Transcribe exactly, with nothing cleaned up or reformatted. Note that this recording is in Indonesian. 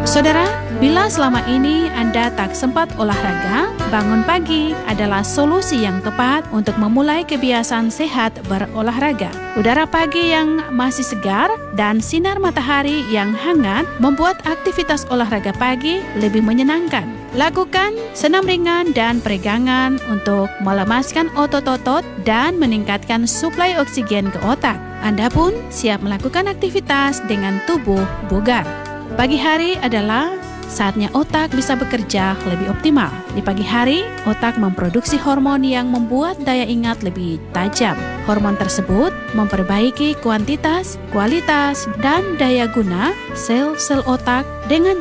Saudara, bila selama ini Anda tak sempat olahraga, bangun pagi adalah solusi yang tepat untuk memulai kebiasaan sehat berolahraga. Udara pagi yang masih segar dan sinar matahari yang hangat membuat aktivitas olahraga pagi lebih menyenangkan. Lakukan senam ringan dan peregangan untuk melemaskan otot-otot dan meningkatkan suplai oksigen ke otak. Anda pun siap melakukan aktivitas dengan tubuh bugar. Pagi hari adalah saatnya otak bisa bekerja lebih optimal. Di pagi hari, otak memproduksi hormon yang membuat daya ingat lebih tajam. Hormon tersebut memperbaiki kuantitas, kualitas, dan daya guna sel-sel otak dengan